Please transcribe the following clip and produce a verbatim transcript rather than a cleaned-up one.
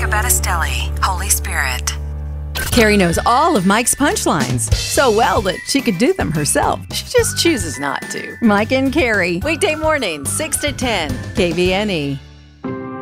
Battistelli, Holy Spirit. Carrie knows all of Mike's punchlines so well that she could do them herself. She just chooses not to. Mike and Carrie, weekday mornings, six to ten, K V N E.